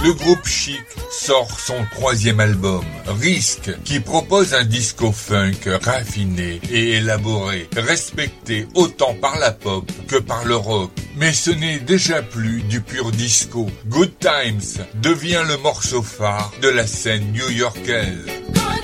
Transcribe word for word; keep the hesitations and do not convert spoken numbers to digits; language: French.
le groupe Chic sort son troisième album, Risque, qui propose un disco funk raffiné et élaboré, respecté autant par la pop que par le rock. Mais ce n'est déjà plus du pur disco. Good Times devient le morceau phare de la scène new-yorkaise.